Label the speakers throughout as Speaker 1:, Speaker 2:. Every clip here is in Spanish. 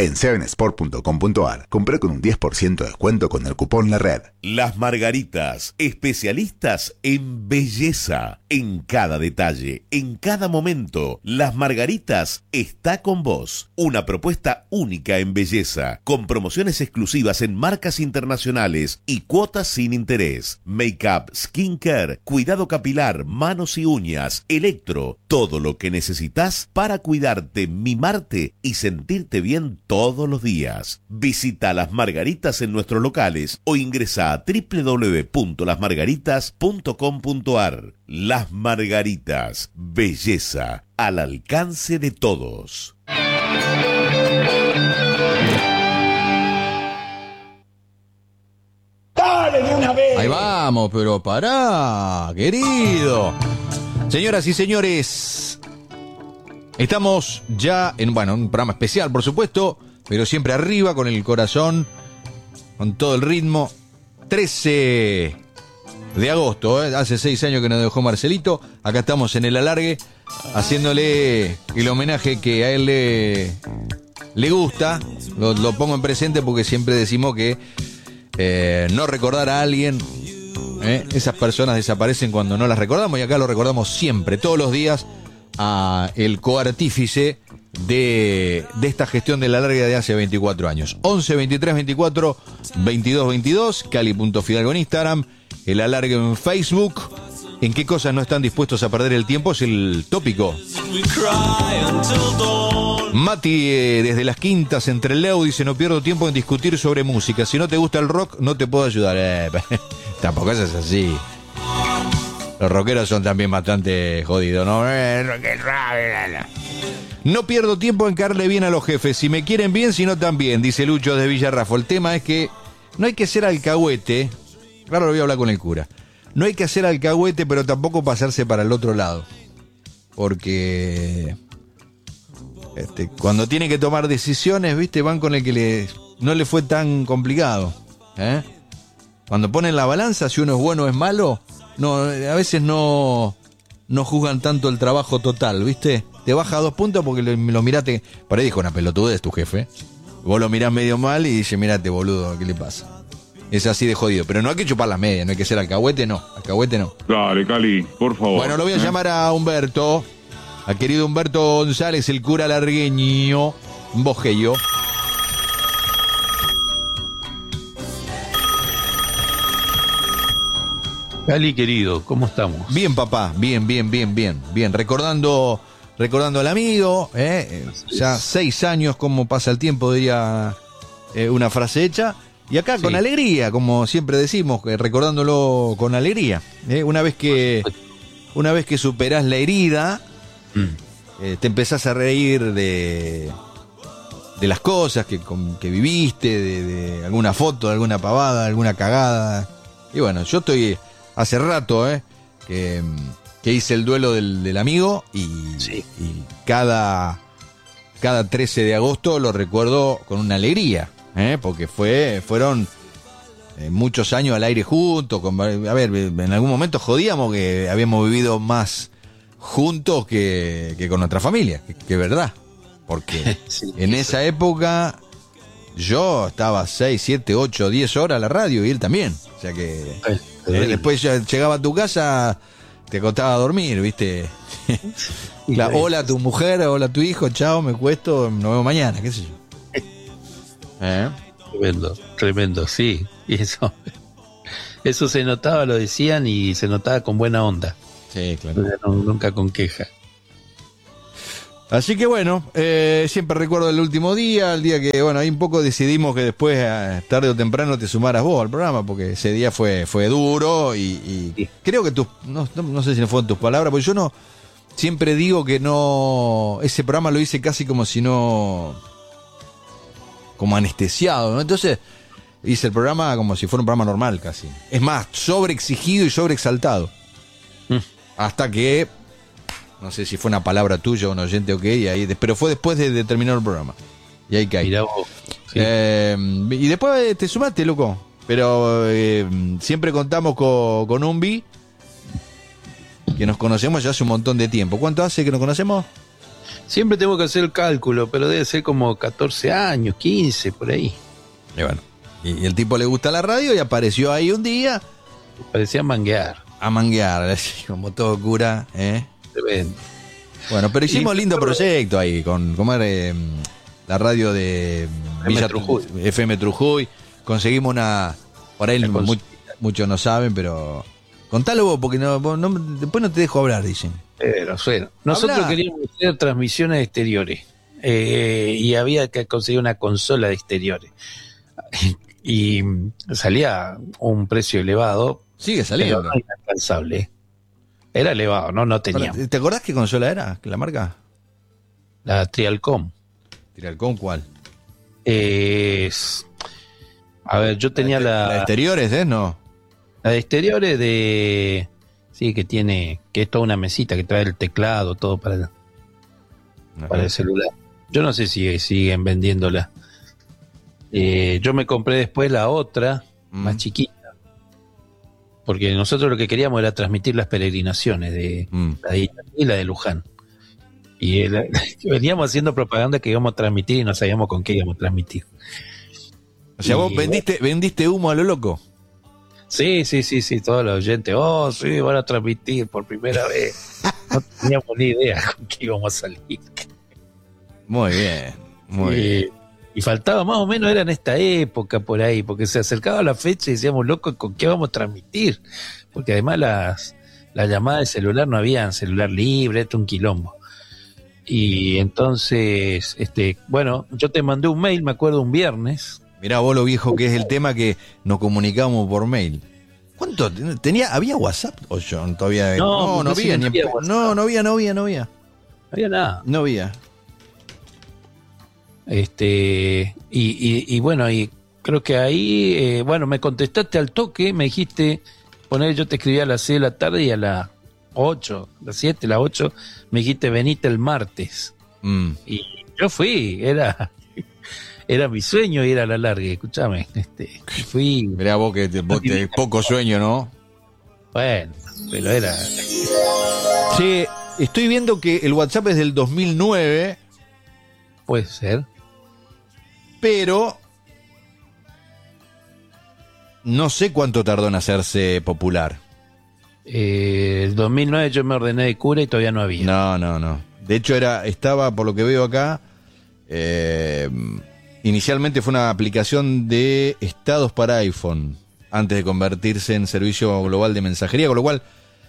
Speaker 1: en 7sport.com.ar. Compré con un 10% de descuento con el cupón La Red.
Speaker 2: Las Margaritas, especialistas en belleza. En cada detalle, en cada momento, Las Margaritas está con vos. Una propuesta única en belleza, con promociones exclusivas en marcas internacionales y cuotas sin interés. Make-up, skincare, cuidado capilar, manos y uñas, electro, todo lo que necesitas para cuidarte, mimarte y sentirte bien todos los días. Visita Las Margaritas en nuestros locales o ingresa a www.lasmargaritas.com.ar. Las Margaritas, belleza al alcance de todos.
Speaker 3: ¡Dale de una vez!
Speaker 4: Ahí vamos, pero pará, querido. Señoras y señores, estamos ya en, un programa especial, por supuesto, pero siempre arriba, con el corazón, con todo el ritmo. 13 de agosto, hace 6 años que nos dejó Marcelito. Acá estamos en el alargue, haciéndole el homenaje que a él le gusta. Lo pongo en presente porque siempre decimos que no recordar a alguien, esas personas desaparecen cuando no las recordamos, y acá lo recordamos siempre, todos los días, a el coartífice de esta gestión de la larga de hace 24 años. 11 23 24 22 22, Cali.Fidalgo en Instagram, el alargue en Facebook. ¿En qué cosas no están dispuestos a perder el tiempo? Es el tópico. Mati, desde las Quintas, entre el Leo, dice: no pierdo tiempo en discutir sobre música. Si no te gusta el rock, no te puedo ayudar. Tampoco es así. Los rockeros son también bastante jodidos, ¿no? No pierdo tiempo en caerle bien a los jefes. Si me quieren bien, si no también, dice Lucho de Villarrafo. El tema es que no hay que ser alcahuete. Claro, lo voy a hablar con el cura. No hay que hacer alcahuete, pero tampoco pasarse para el otro lado. Porque cuando tiene que tomar decisiones, ¿viste? Van con el que no le fue tan complicado. Cuando ponen la balanza, si uno es bueno o es malo, no, a veces no juzgan tanto el trabajo total, ¿viste? Te baja 2 puntos porque lo miraste. Por ahí dijo una pelotudez tu jefe. Vos lo mirás medio mal y dice: mirate, boludo, ¿qué le pasa? Es así de jodido. Pero no hay que chupar las medias, no hay que ser alcahuete, no. Alcahuete no.
Speaker 5: Dale, Cali, por favor.
Speaker 4: Bueno, lo voy a llamar a Humberto. Al querido Humberto González, el cura largueño, bojeyo.
Speaker 6: Cali, querido, ¿cómo estamos?
Speaker 4: Bien, papá, bien. Recordando al amigo, ya 6 años, cómo pasa el tiempo, diría una frase hecha. Y acá con alegría, como siempre decimos, recordándolo con alegría. Una vez que superás la herida, te empezás a reír de las cosas que viviste, de alguna foto, de alguna pavada, alguna cagada. Y bueno, yo estoy hace rato que hice el duelo del amigo y cada 13 de agosto lo recuerdo con una alegría. Porque fueron muchos años al aire juntos. En algún momento jodíamos que habíamos vivido más juntos que con nuestra familia, que verdad. Porque en esa época yo estaba 6, 7, 8, 10 horas a la radio y él también. O sea que después ya llegaba a tu casa, te acostaba a dormir, ¿viste? Hola a tu mujer, hola a tu hijo, chao, me cuesto, nos vemos mañana, qué sé yo.
Speaker 6: Tremendo, sí. Y eso se notaba, lo decían, y se notaba con buena onda.
Speaker 4: Sí, claro.
Speaker 6: Nunca con queja.
Speaker 4: Así que bueno, siempre recuerdo el último día, el día que, ahí un poco decidimos que después, tarde o temprano, te sumaras vos al programa, porque ese día fue duro y creo que no sé si no fueron tus palabras, porque yo siempre digo que ese programa lo hice casi como si como anestesiado, ¿no? Entonces hice el programa como si fuera un programa normal casi. Es más, sobreexigido y sobreexaltado. Hasta que, no sé si fue una palabra tuya o un oyente o qué, pero fue después de terminar el programa. Y ahí caí.
Speaker 6: Mirá vos, sí.
Speaker 4: Y después te sumaste, loco. Pero siempre contamos con Umbi, que nos conocemos ya hace un montón de tiempo. ¿Cuánto hace que nos conocemos?
Speaker 6: Siempre tengo que hacer el cálculo, pero debe ser como 14 años, 15, por ahí.
Speaker 4: Y bueno, y el tipo le gusta la radio y apareció ahí un día
Speaker 6: Parecía manguear.
Speaker 4: a manguear, así como todo cura, ¿eh?
Speaker 6: Tremendo.
Speaker 4: Bueno, pero hicimos
Speaker 6: Y-
Speaker 4: lindo proyecto ahí, con ¿cómo era? La radio de
Speaker 6: Trujuy.
Speaker 4: FM Trujuy. Conseguimos una, por ahí muchos no saben, pero contalo vos, porque después no te dejo hablar, dicen.
Speaker 6: Pero bueno, nosotros
Speaker 4: Habla.
Speaker 6: queríamos hacer transmisiones de exteriores y había que conseguir una consola de exteriores. Y salía un precio elevado,
Speaker 4: Sigue
Speaker 6: pero
Speaker 4: saliendo.
Speaker 6: no inalcanzable. Era elevado, no teníamos.
Speaker 4: ¿Te acordás qué consola era? ¿La marca?
Speaker 6: La Trialcom.
Speaker 4: ¿Tiralcón cuál?
Speaker 6: A ver, yo tenía
Speaker 4: La de
Speaker 6: la
Speaker 4: exteriores, ¿eh? No.
Speaker 6: de exteriores de... Sí, que es toda una mesita que trae el teclado, todo para el celular. Yo no sé si siguen vendiéndola. Yo me compré después la otra, más chiquita, porque nosotros lo que queríamos era transmitir las peregrinaciones de la de Itatí y la de Luján. Y veníamos haciendo propaganda que íbamos a transmitir y no sabíamos con qué íbamos a transmitir.
Speaker 4: O sea, vos
Speaker 6: Y,
Speaker 4: vendiste humo a lo loco.
Speaker 6: Sí, todos los oyentes, sí, van a transmitir por primera vez. No teníamos ni idea con qué íbamos a salir.
Speaker 4: Muy bien, muy bien.
Speaker 6: Y faltaba más o menos, era en esta época por ahí, porque se acercaba la fecha y decíamos, loco, ¿con qué vamos a transmitir? Porque además las llamadas de celular no habían celular libre, esto es un quilombo. Y entonces, bueno, yo te mandé un mail, me acuerdo, un viernes.
Speaker 4: Mirá vos lo viejo que es el tema que nos comunicamos por mail. ¿Cuánto tenía? ¿Había WhatsApp? O yo todavía
Speaker 6: No,
Speaker 4: no había ni
Speaker 6: había WhatsApp.
Speaker 4: no había.
Speaker 6: No había nada.
Speaker 4: No había.
Speaker 6: Y bueno, y creo que ahí, bueno, me contestaste al toque, me dijiste, yo te escribí a las 6 de la tarde y a las 8, las 7, las 8, me dijiste, venite el martes. Y yo fui, era mi sueño ir a la larga, escúchame, fui.
Speaker 4: Mirá vos que poco sueño, ¿no?
Speaker 6: Bueno, pero era...
Speaker 4: Sí, estoy viendo que el WhatsApp es del 2009,
Speaker 6: Puede ser.
Speaker 4: pero no sé cuánto tardó en hacerse popular.
Speaker 6: El 2009 yo me ordené de cura y todavía no había.
Speaker 4: No. De hecho estaba, por lo que veo acá, inicialmente fue una aplicación de estados para iPhone, antes de convertirse en servicio global de mensajería, con lo cual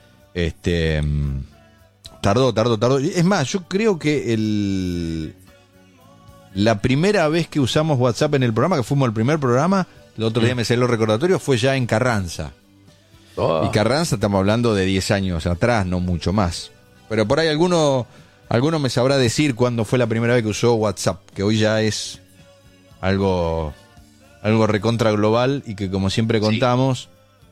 Speaker 4: tardó. Es más, yo creo que la primera vez que usamos WhatsApp en el programa, que fuimos el primer programa, el otro día me salió el recordatorio, fue ya en Carranza.
Speaker 6: Oh.
Speaker 4: Y Carranza estamos hablando de 10 años atrás, no mucho más. Pero por ahí alguno me sabrá decir cuándo fue la primera vez que usó WhatsApp, que hoy ya es algo recontra global y que, como siempre contamos,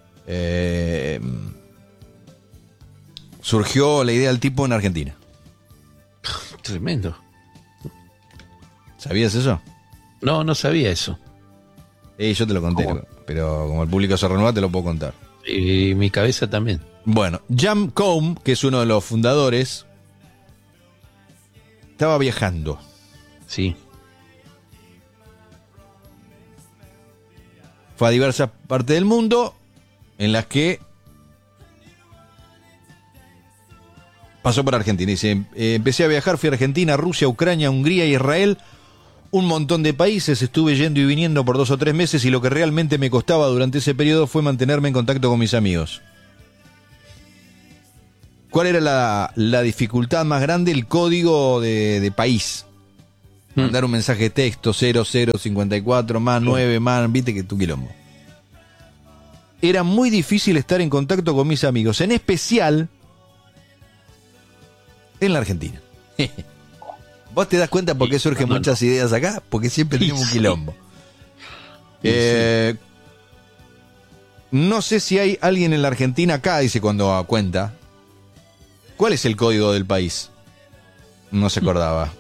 Speaker 4: surgió la idea del tipo en Argentina.
Speaker 6: Tremendo.
Speaker 4: ¿Sabías eso?
Speaker 6: No sabía eso.
Speaker 4: Yo te lo conté,
Speaker 6: ¿Cómo?
Speaker 4: pero como el público se renueva te lo puedo contar.
Speaker 6: Y mi cabeza también.
Speaker 4: Bueno, Jam Combe, que es uno de los fundadores, estaba viajando.
Speaker 6: Sí.
Speaker 4: Fue a diversas partes del mundo en las que pasó por Argentina. Dice, empecé a viajar, fui a Argentina, Rusia, Ucrania, Hungría, Israel, un montón de países, estuve yendo y viniendo por 2 o 3 meses y lo que realmente me costaba durante ese periodo fue mantenerme en contacto con mis amigos. ¿Cuál era la dificultad más grande? El código de país. Mandar un mensaje de texto, 0054 más 9 más, viste que tu quilombo. Era muy difícil estar en contacto con mis amigos, en especial en la Argentina. ¿Vos te das cuenta por qué surgen muchas ideas acá? Porque siempre tenemos un quilombo. No sé si hay alguien en la Argentina acá, dice cuando cuenta. ¿Cuál es el código del país? No se acordaba.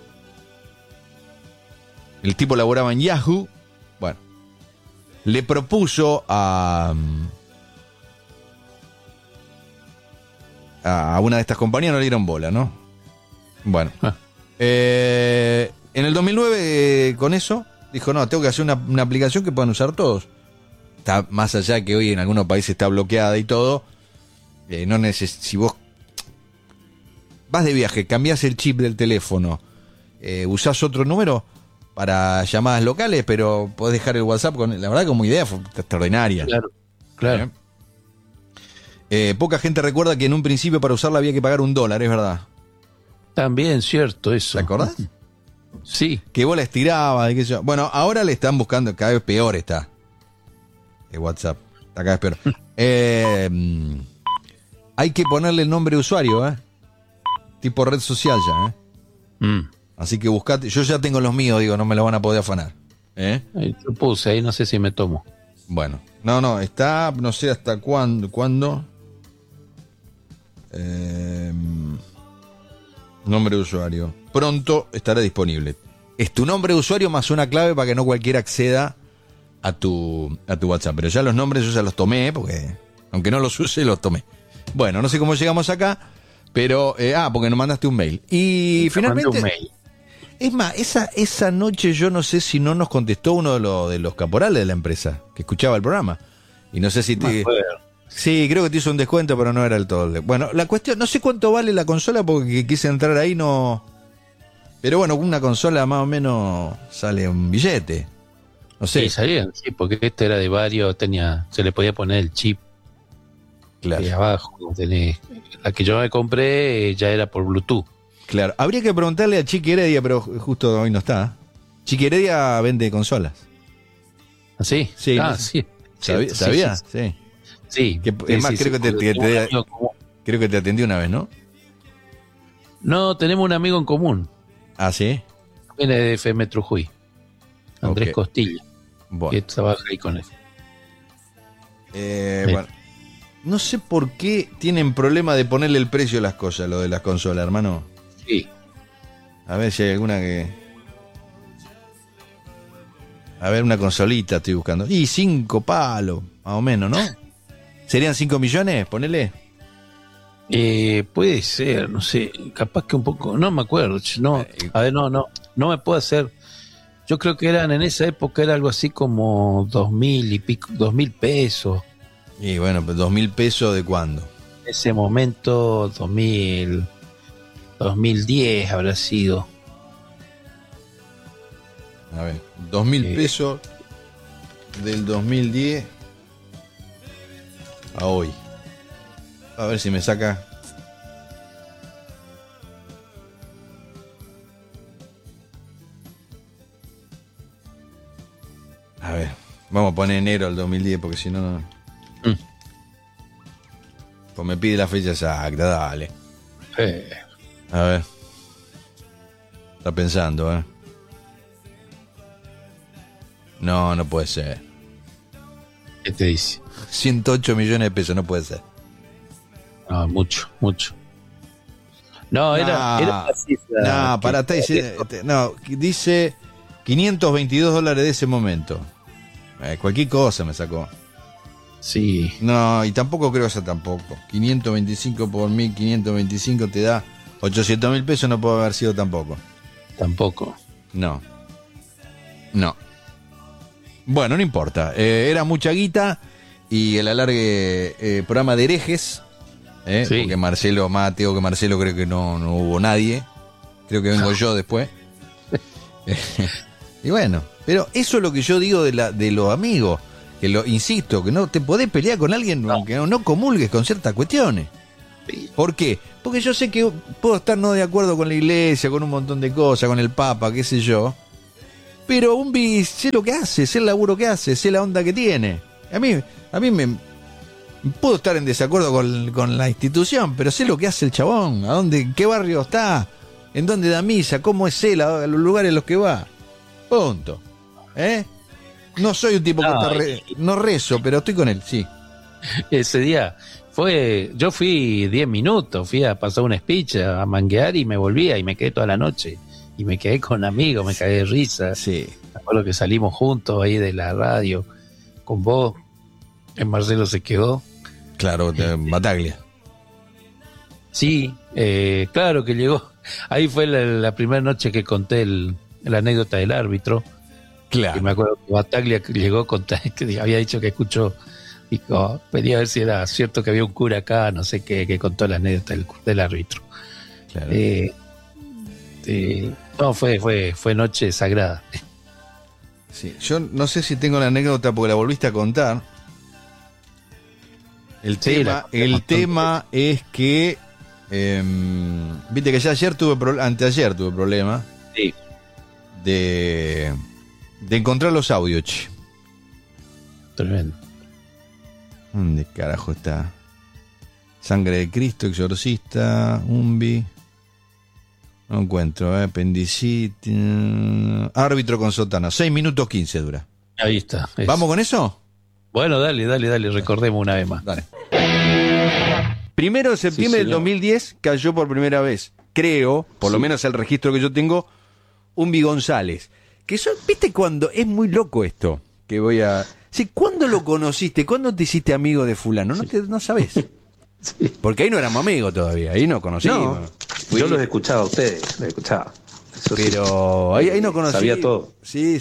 Speaker 4: El tipo laboraba en Yahoo. Bueno, le propuso a una de estas compañías, no le dieron bola, ¿no? Bueno, En el 2009, con eso, dijo, no, tengo que hacer una aplicación que puedan usar todos. Está más allá de que hoy en algunos países está bloqueada y todo. Si vos vas de viaje, cambiás el chip del teléfono, usás otro número para llamadas locales, pero podés dejar el WhatsApp con... La verdad, como idea fue extraordinaria.
Speaker 6: Claro.
Speaker 4: Poca gente recuerda que en un principio para usarla había que pagar $1, es verdad.
Speaker 6: También cierto eso.
Speaker 4: ¿Te acordás?
Speaker 6: Sí.
Speaker 4: Que vos la estirabas y qué sé yo. Bueno, ahora le están buscando, cada vez peor está. El WhatsApp. Está cada vez peor. Hay que ponerle el nombre de usuario, tipo red social ya, Así que buscate. Yo ya tengo los míos, digo, no me lo van a poder afanar.
Speaker 6: Yo puse ahí, no sé si me tomo.
Speaker 4: Bueno, no, está, no sé hasta cuándo. Nombre de usuario. Pronto estará disponible. Es tu nombre de usuario más una clave para que no cualquiera acceda a tu WhatsApp. Pero ya los nombres yo ya los tomé, porque aunque no los use, los tomé. Bueno, no sé cómo llegamos acá, pero... porque nos mandaste un mail. Y finalmente...
Speaker 6: Un mail.
Speaker 4: Es más, esa noche yo no sé si no nos contestó uno de los caporales de la empresa, que escuchaba el programa. Y no sé si te... Sí, creo que te hizo un descuento, pero no era el todo. Bueno, la cuestión, no sé cuánto vale la consola porque quise entrar ahí, no... Pero bueno, una consola más o menos sale un billete. No sé.
Speaker 6: Sí, salían, sí, porque este era de varios, se le podía poner el chip.
Speaker 4: Claro.
Speaker 6: Ahí abajo. La que yo me compré ya era por Bluetooth.
Speaker 4: Claro. Habría que preguntarle a Chiqui Heredia, pero justo hoy no está. Chiqui Heredia vende consolas.
Speaker 6: ¿Ah, sí?
Speaker 4: Sí.
Speaker 6: Sí.
Speaker 4: ¿Sabía? Sí.
Speaker 6: Sí.
Speaker 4: Es más, creo que te atendí una vez, ¿no?
Speaker 6: No, tenemos un amigo en común.
Speaker 4: Ah, ¿sí?
Speaker 6: Viene de FM Trujuy. Andrés Costilla.
Speaker 4: Bueno.
Speaker 6: Que trabaja ahí con él.
Speaker 4: Bueno. No sé por qué tienen problema de ponerle el precio a las cosas, lo de las consolas, hermano.
Speaker 6: Sí.
Speaker 4: A ver si hay alguna que... A ver, una consolita estoy buscando. Y 5 palos, más o menos, ¿no? ¿Serían 5 millones? Ponele.
Speaker 6: Puede ser, no sé. Capaz que un poco... No me acuerdo. No, a ver, no me puedo hacer... Yo creo que en esa época era algo así como 2.000 y pico, 2.000 pesos.
Speaker 4: Y bueno, pues 2.000 pesos ¿de cuándo?
Speaker 6: En ese momento, 2010 habrá sido.
Speaker 4: A ver, 2.000 pesos del 2010 a hoy. A ver si me saca. A ver, vamos a poner enero al 2010 porque si no... Pues me pide la fecha exacta, dale. A ver. Está pensando, No puede ser.
Speaker 6: ¿Qué te dice?
Speaker 4: 108 millones de pesos, no puede ser.
Speaker 6: No, mucho. No, era así.
Speaker 4: No, dice $522 de ese momento. Cualquier cosa me sacó.
Speaker 6: Sí.
Speaker 4: No, y tampoco creo eso tampoco. 525 por 1.525 te da 800.000 pesos, no puede haber sido tampoco.
Speaker 6: Tampoco.
Speaker 4: No. Bueno, no importa. Era mucha guita y el alargue programa de herejes.
Speaker 6: Sí.
Speaker 4: Porque Marcelo creo que no hubo nadie. Creo que vengo yo después. Y bueno, pero eso es lo que yo digo de los amigos. Que insisto, que no te podés pelear con alguien aunque no comulgues con ciertas cuestiones. ¿Por qué? Porque yo sé que puedo estar no de acuerdo con la iglesia, con un montón de cosas, con el Papa, qué sé yo. Pero sé lo que hace, sé el laburo que hace, sé la onda que tiene. A mí me puedo estar en desacuerdo con la institución, pero sé lo que hace el chabón, en qué barrio está, en dónde da misa, cómo es él, a los lugares en los que va. Punto. No soy un tipo que no rezo, pero estoy con él, sí.
Speaker 6: Ese día yo fui 10 minutos, fui a pasar una speech, a manguear y me volvía y me quedé toda la noche. Y me quedé con amigos, me cagué de risa.
Speaker 4: Sí.
Speaker 6: Me acuerdo que salimos juntos ahí de la radio con vos. El Marcelo se quedó.
Speaker 4: Claro, Bataglia.
Speaker 6: Sí, claro que llegó Ahí fue la primera noche que conté la anécdota del árbitro.
Speaker 4: Claro.
Speaker 6: Y me acuerdo que Bataglia llegó a contar que había dicho que escuchó, dijo, pedía a ver si era cierto que había un cura acá, no sé qué, que contó la anécdota del árbitro.
Speaker 4: Claro.
Speaker 6: No, fue noche sagrada.
Speaker 4: Sí, yo no sé si tengo la anécdota porque la volviste a contar. El tema es que viste que ya anteayer tuve problema
Speaker 6: Sí.
Speaker 4: de encontrar los audios. Che.
Speaker 6: Tremendo.
Speaker 4: ¿Dónde carajo está? Sangre de Cristo, Exorcista, Umbi. No encuentro, apendicitis. Árbitro con sotana. 6 minutos 15 dura.
Speaker 6: Ahí está.
Speaker 4: ¿Vamos con eso?
Speaker 6: Bueno, dale, recordemos una vez más.
Speaker 4: Dale. 1 de septiembre del 2010 cayó por primera vez, creo, por lo menos el registro que yo tengo, Umbi González. Que son, viste cuando, es muy loco esto, que voy a... Sí, ¿cuándo lo conociste? ¿Cuándo te hiciste amigo de fulano? No sabés.
Speaker 3: Sí.
Speaker 4: Porque ahí no éramos amigos todavía, ahí no conocimos.
Speaker 3: No, yo los escuchaba a ustedes, los escuchaba. Eso
Speaker 4: pero
Speaker 3: sí,
Speaker 4: ahí no conocí.
Speaker 3: sabía todo.
Speaker 4: Sí.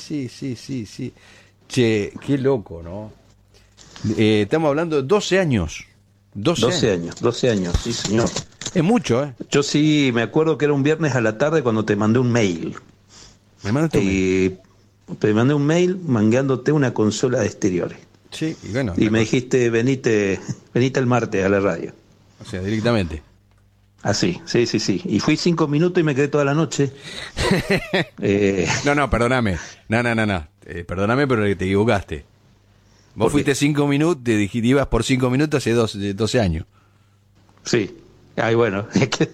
Speaker 4: Che, qué loco, ¿no? Estamos hablando de 12 años.
Speaker 3: 12 años, sí señor.
Speaker 4: Es mucho, ¿eh?
Speaker 3: Yo sí me acuerdo que era un viernes a la tarde cuando te mandé un mail.
Speaker 4: Me mandaste un mail.
Speaker 3: Te mandé un mail mangueándote una consola de exteriores.
Speaker 4: Sí, y bueno.
Speaker 3: Y me dijiste, venite el martes a la radio.
Speaker 4: O sea, directamente.
Speaker 3: Así, sí. Y fui 5 minutos y me quedé toda la noche.
Speaker 4: No, perdóname. No. Perdóname, pero te equivocaste. Vos fuiste 5 minutos, te dijiste, ibas por 5 minutos hace 12 años.
Speaker 3: Sí. Ay, bueno.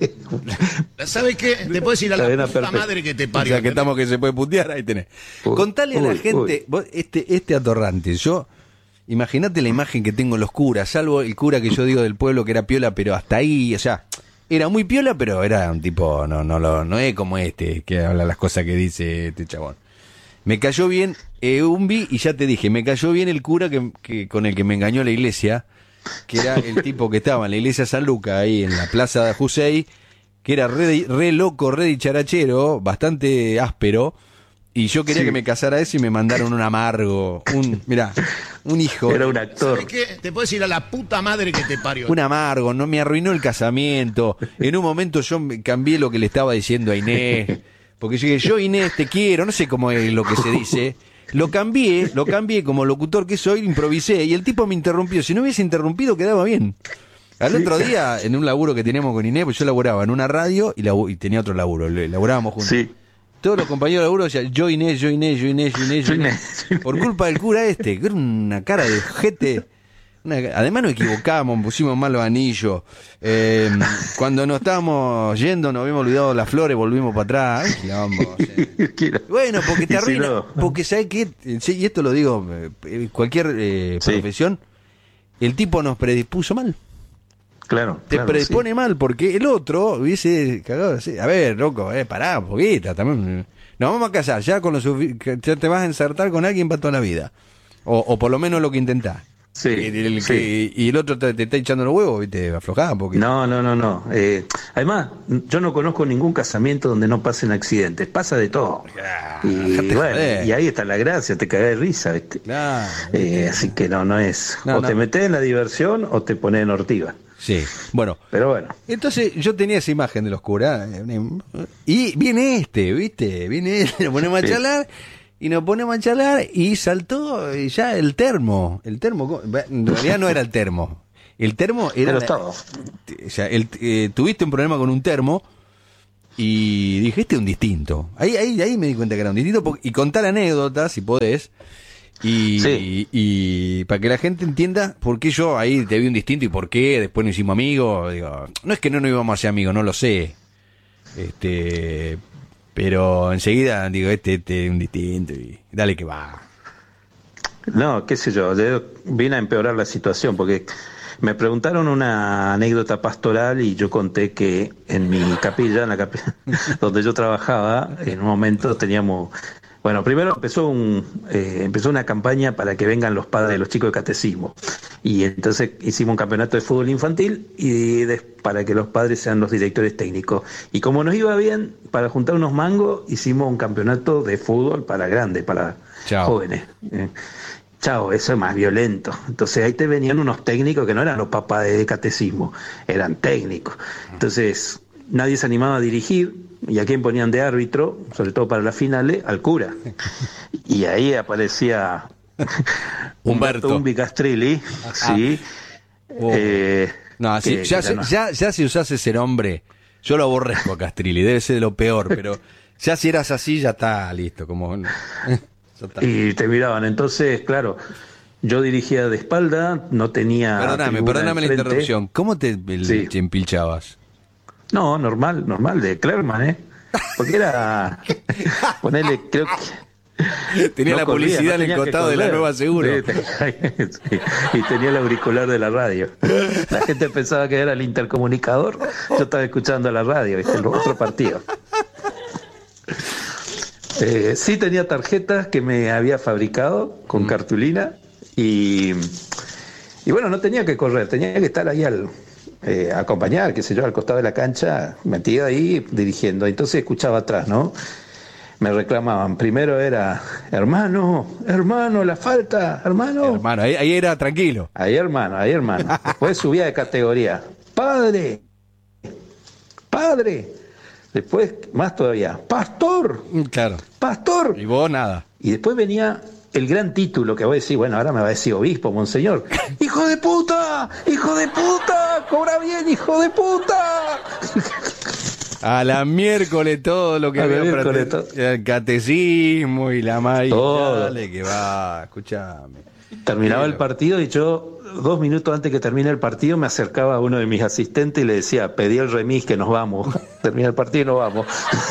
Speaker 5: ¿Sabes qué? Te puedes ir a la puta madre que te parió.
Speaker 4: O sea, que estamos que se puede putear, ahí tenés. Contale a la gente, vos, este atorrante, imagínate la imagen que tengo en los curas, salvo el cura que yo digo del pueblo que era piola, pero hasta ahí, o sea, era muy piola, pero era un tipo, no es como este, que habla las cosas que dice este chabón. Me cayó bien Umbi, y ya te dije, me cayó bien el cura que con el que me engañó la iglesia, que era el tipo que estaba en la iglesia San Lucas, ahí en la plaza de Jusey, que era re loco, re dicharachero, bastante áspero, y yo quería que me casara ese y me mandaron un amargo, un hijo.
Speaker 3: Era un actor.
Speaker 5: ¿Sabes qué? Te puedes ir a la puta madre que te parió.
Speaker 4: Un amargo, no me arruinó el casamiento. En un momento yo cambié lo que le estaba diciendo a Inés, porque yo dije, yo Inés te quiero, no sé cómo es lo que se dice. Lo cambié como locutor que soy, improvisé, y el tipo me interrumpió. Si no hubiese interrumpido, quedaba bien. Al otro día, en un laburo que teníamos con Inés, pues yo laburaba en una radio y tenía otro laburo, laburábamos juntos. Sí. Todos los compañeros de laburo decían, yo Inés. Por culpa del cura que era una cara de jete. Además nos equivocamos, pusimos mal los anillos. Cuando nos estábamos yendo, nos habíamos olvidado las flores, volvimos para atrás. Bueno, porque te arruina. No. Porque sabes qué, y esto lo digo, cualquier profesión, el tipo nos predispuso mal.
Speaker 3: Claro.
Speaker 4: Te predispone mal, porque el otro hubiese cagado. A ver, loco, pará un poquito. También. Nos vamos a casar, ya ya te vas a ensartar con alguien para toda la vida. O por lo menos lo que intentás.
Speaker 3: Sí,
Speaker 4: y el otro te está echando los huevos, ¿viste? Aflojá un poquito.
Speaker 3: No. Además, yo no conozco ningún casamiento donde no pasen accidentes. Pasa de todo. Y ahí está la gracia, te caes de risa, ¿viste? Claro, así que no es. Te metés en la diversión o te pones en ortiva.
Speaker 4: Sí, bueno.
Speaker 3: Pero bueno.
Speaker 4: Entonces yo tenía esa imagen de los curas. Y viene ¿viste? Nos ponemos a charlar. Y nos ponemos a charlar y saltó ya el termo. En realidad no era el termo. El termo era...
Speaker 3: Pero
Speaker 4: tuviste un problema con un termo y dije, este es un distinto. Ahí me di cuenta que era un distinto. Y contar anécdotas, si podés. Y para que la gente entienda por qué yo ahí te vi un distinto y por qué después nos hicimos amigos. Digo, no es que no íbamos a ser amigos, no lo sé. Pero enseguida digo, este es un distinto y dale que va.
Speaker 3: No, qué sé yo vine a empeorar la situación porque me preguntaron una anécdota pastoral y yo conté que en mi capilla, donde yo trabajaba, en un momento teníamos... Bueno, primero empezó una campaña para que vengan los padres de los chicos de catecismo. Y entonces hicimos un campeonato de fútbol infantil y para que los padres sean los directores técnicos. Y como nos iba bien, para juntar unos mangos, hicimos un campeonato de fútbol para grandes, para jóvenes. Chao, eso es más violento. Entonces ahí te venían unos técnicos que no eran los papás de catecismo, eran técnicos. Entonces nadie se animaba a dirigir, y a quién ponían de árbitro, sobre todo para las finales, al cura. Y ahí aparecía Humberto Umbi Castrilli, sí.
Speaker 4: No, sí, ya si usás ese nombre, yo lo aborrezco a Castrilli, debe ser de lo peor, pero ya si eras así, ya está listo, como...
Speaker 3: Y te miraban, entonces, claro, yo dirigía de espalda, no tenía...
Speaker 4: Perdóname la interrupción, ¿cómo te empilchabas?
Speaker 3: No, normal, de Clerman, porque era... Ponerle, creo que...
Speaker 4: Tenía la publicidad en el costado de la Nueva Seguro.
Speaker 3: Sí, y tenía el auricular de la radio. La gente pensaba que era el intercomunicador, yo estaba escuchando la radio, ¿viste? El otro partido. Sí tenía tarjetas que me había fabricado con cartulina y bueno, no tenía que correr, tenía que estar ahí acompañar, qué sé yo, al costado de la cancha, metido ahí dirigiendo. Entonces escuchaba atrás, ¿no? Me reclamaban, primero era hermano, la falta, hermano.
Speaker 4: Hermano, ahí era tranquilo.
Speaker 3: Ahí hermano. Después subía de categoría, padre. Después, más todavía, pastor.
Speaker 4: Claro.
Speaker 3: Pastor.
Speaker 4: Y vos nada.
Speaker 3: Y después venía el gran título que voy a decir, bueno, ahora me va a decir obispo, monseñor. ¡Hijo de puta! ¡Cobra bien, hijo de puta!
Speaker 4: A la miércoles todo lo que había el catecismo y la madre. Dale que va, escuchame.
Speaker 3: Terminaba el partido y yo, 2 minutos antes que termine el partido, me acercaba a uno de mis asistentes y le decía, pedí el remis que nos vamos. Termina el partido y nos vamos.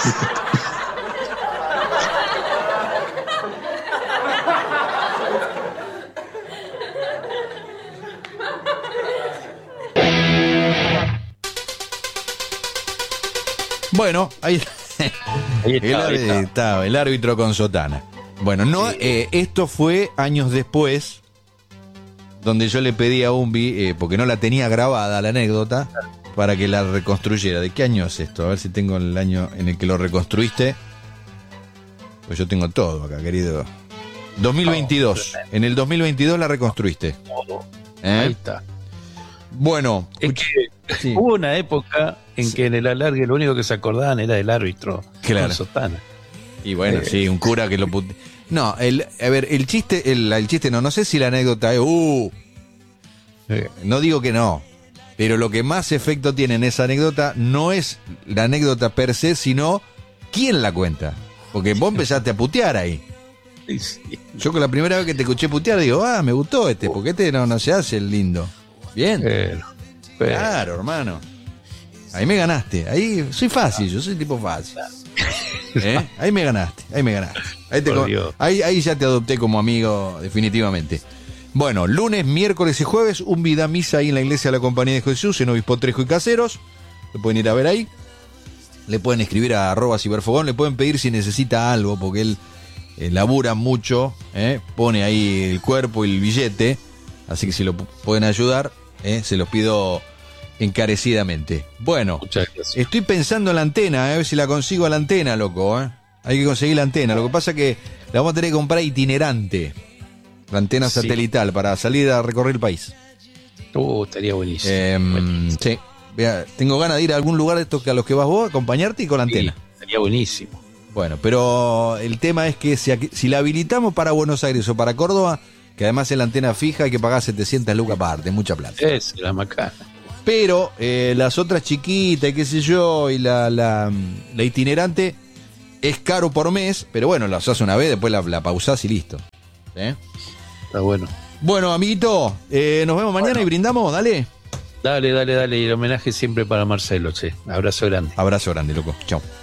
Speaker 4: Bueno, ahí estaba el árbitro con sotana. Bueno, no, esto fue años después, donde yo le pedí a Umbi, porque no la tenía grabada la anécdota, para que la reconstruyera. ¿De qué año es esto? A ver si tengo el año en el que lo reconstruiste. Pues yo tengo todo acá, querido. 2022. En el 2022 la reconstruiste.
Speaker 6: Ahí está.
Speaker 4: Bueno,
Speaker 6: es que hubo una época en que en el alargue lo único que se acordaban era del árbitro con sotana.
Speaker 4: Y bueno, sí, un cura que lo No, el chiste no sé si la anécdota es no digo que no, pero lo que más efecto tiene en esa anécdota no es la anécdota per se, sino quién la cuenta. Porque vos empezaste a putear ahí.
Speaker 6: Sí.
Speaker 4: Yo con la primera vez que te escuché putear digo, me gustó porque no se hace el lindo. Bien. Claro, hermano. Ahí me ganaste. Ahí soy fácil, yo soy tipo fácil. Ahí me ganaste. Ahí ya te adopté como amigo definitivamente. Bueno, lunes, miércoles y jueves, un vida misa ahí en la iglesia de la Compañía de Jesús, en Obispo Trejo y Caseros. Lo pueden ir a ver ahí. Le pueden escribir a @ciberfogón, le pueden pedir si necesita algo, porque él labura mucho, pone ahí el cuerpo y el billete. Así que si lo pueden ayudar, se los pido encarecidamente. Bueno, estoy pensando en la antena, a ver si la consigo a la antena, loco. Hay que conseguir la antena. Lo que pasa es que la vamos a tener que comprar itinerante. La antena satelital para salir a recorrer el país.
Speaker 6: Estaría buenísimo.
Speaker 4: Sí. Tengo ganas de ir a algún lugar de estos a los que vas vos, acompañarte y con la antena.
Speaker 6: Estaría buenísimo.
Speaker 4: Bueno, pero el tema es que si la habilitamos para Buenos Aires o para Córdoba, que además es la antena fija, hay que pagar 700 lucas aparte, mucha plata.
Speaker 6: Es la macana.
Speaker 4: Pero las otras chiquitas y qué sé yo, y la itinerante es caro por mes, pero bueno, la usás una vez, después la pausás y listo.
Speaker 6: Está bueno.
Speaker 4: Bueno, amiguito, nos vemos mañana y brindamos, dale.
Speaker 6: Dale. Y el homenaje siempre para Marcelo, che. Abrazo grande.
Speaker 4: Abrazo grande, loco. Chao.